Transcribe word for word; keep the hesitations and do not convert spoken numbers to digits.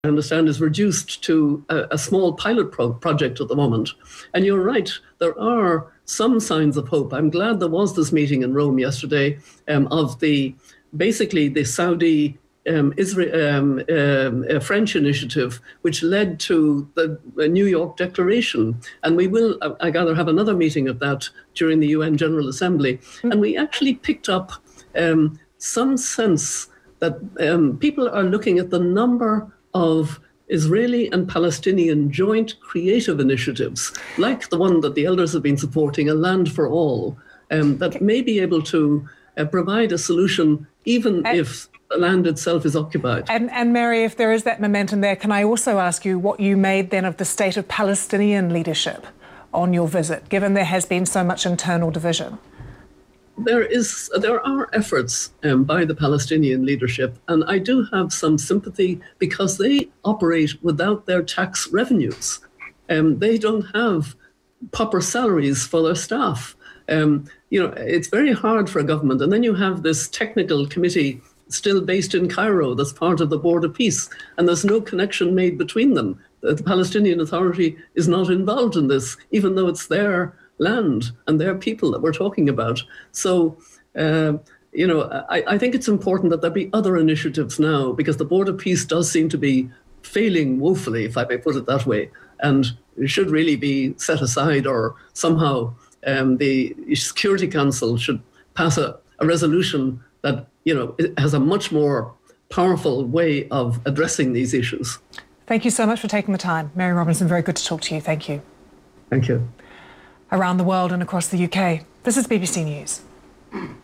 I understand, is reduced to a, a small pilot pro- project at the moment. And you're right, there are some signs of hope. I'm glad there was this meeting in Rome yesterday um, of the basically the Saudi um, Israel, um, um, uh, French initiative, which led to the uh, New York Declaration. And we will, I gather, have another meeting of that during the U N General Assembly. And we actually picked up um, some sense that um, people are looking at the number of Israeli and Palestinian joint creative initiatives, like the one that the elders have been supporting, A Land for All, um, that may be able to uh, provide a solution even and, if the land itself is occupied. And, and Mary, if there is that momentum there, can I also ask you what you made then of the state of Palestinian leadership on your visit, given there has been so much internal division? There is, there are efforts um, by the Palestinian leadership, and I do have some sympathy because they operate without their tax revenues. Um, they don't have proper salaries for their staff. Um, you know, it's very hard for a government. And then you have this technical committee still based in Cairo that's part of the Board of Peace, and there's no connection made between them. The Palestinian Authority is not involved in this, even though it's their land and their people that we're talking about. So, uh, you know, I, I think it's important that there be other initiatives now, because the Board of Peace does seem to be failing woefully, if I may put it that way, and it should really be set aside, or somehow um, the Security Council should pass a, a resolution that, you know, it has a much more powerful way of addressing these issues. Thank you so much for taking the time. Mary Robinson, very good to talk to you. Thank you. Thank you. Around the world and across the U K, this is B B C News.